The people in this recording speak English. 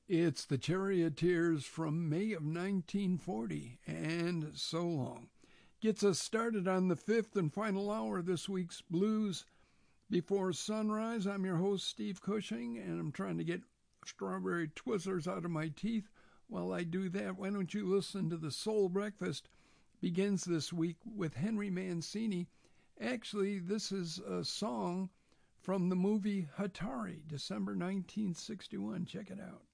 It's the Charioteers from May of 1940, and So Long. Gets us started on the fifth and final hour of this week's Blues Before Sunrise. I'm your host, Steve Cushing, and I'm trying to get strawberry Twizzlers out of my teeth. While I do that, why don't you listen to the Soul Breakfast? Begins this week with Henry Mancini. Actually, this is a song from the movie Hatari, December 1961. Check it out.